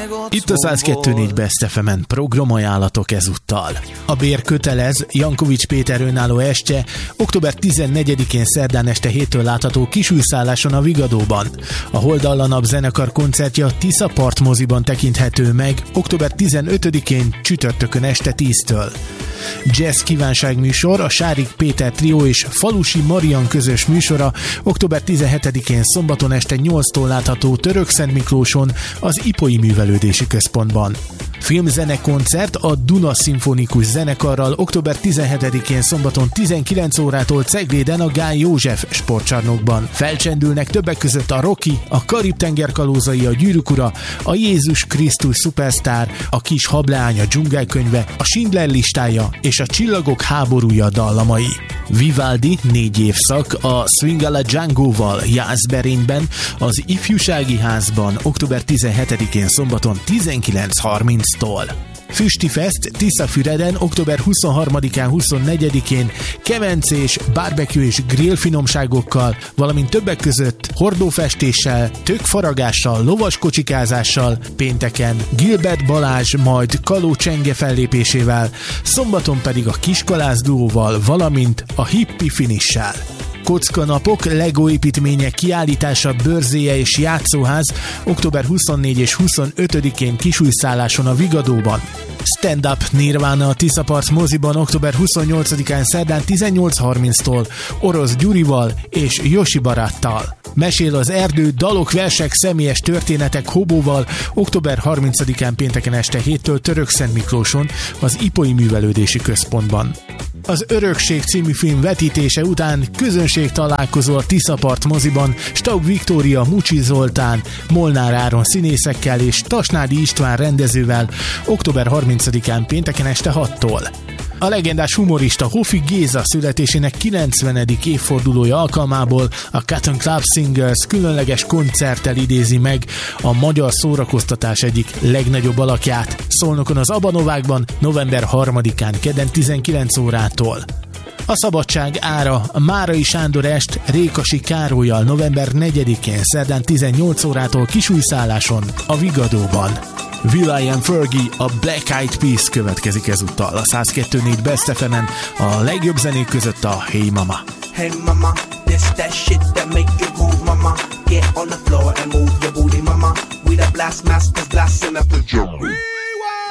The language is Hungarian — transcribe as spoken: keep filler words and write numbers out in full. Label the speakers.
Speaker 1: Itt a száz kettő négy Best ef emen programajánlatok ezúttal. A Bér kötelez, Jankovics Péter önálló estje, október tizennegyedikén szerdán este héttől látható Kisújszálláson a Vigadóban. A Holdallanap zenekar koncertje a Tisza Part moziban tekinthető meg, október tizenötödikén csütörtökön este tíztől. Jazz kívánságműsor, a Sárik Péter trió és Falusi Marian közös műsora október tizenhetedikén szombaton este nyolctól látható Törökszentmiklóson, az Ipoi Művelődési Központban. Filmzenekoncert a Duna Szimfonikus Zenekarral október tizenhetedikén szombaton tizenkilenc órától Cegléden a Gál József sportcsarnokban. Felcsendülnek többek között a Rocky, a Karib-tenger kalózai, a Gyűrűk ura, a Jézus Krisztus Superstar, a Kis hableány, a Dzsungelkönyve, a Schindler listája és a Csillagok háborúja dallamai. Vivaldi négy évszak a Swing alla Django-val Jászberényben, az Ifjúsági Házban október tizenhetedikén szombaton tizenkilenc harminctól. Füstifest Tiszafüreden október huszonharmadikán huszonnegyedikén kemencés, barbecue és grill finomságokkal, valamint többek között hordófestéssel, tökfaragással, lovaskocsikázással, pénteken Gilbert Balázs, majd Kaló Csenge fellépésével, szombaton pedig a Kiskalász duóval, valamint a Hippi Finissel. Kockanapok, Lego építmények kiállítása, bőrzéje és játszóház október huszonnégy és huszonötödikén Kisújszálláson a Vigadóban. Stand-up Nirvana a Tisza Part moziban október huszonnyolcadikán szerdán tizennyolc harminctól Orosz Gyurival és Josi Baráttal. Mesél az erdő, dalok, versek, személyes történetek Hobóval október harmincadikán pénteken este héttől Törökszentmiklóson, az Ipoi Művelődési Központban. Az Örökség című film vetítése után közönség találkozó a Tisza Part moziban Staub Viktória, Mucsi Zoltán, Molnár Áron színészekkel és Tasnádi István rendezővel október harmincadikán pénteken este hattól. A legendás humorista Hofi Géza születésének kilencvenedik évfordulója alkalmából a Cotton Club Singers különleges koncerttel idézi meg a magyar szórakoztatás egyik legnagyobb alakját, Szolnokon az Abanovákban november harmadikán kedden tizenkilenc órától. A Szabadság ára a Márai Sándor est Rékasi Károllyal november negyedikén szerdán tizennyolc órától Kisújszálláson a Vigadóban. Will.i.am Fergie, a Black Eyed Peas következik ezúttal a száz kettő négy Best ef emen, a legjobb zenék között a Hey Mama.
Speaker 2: Hey mama, this that shit that make you move, mama. Get on the floor and move your booty, mama. We the blast masters blasting up the jungle.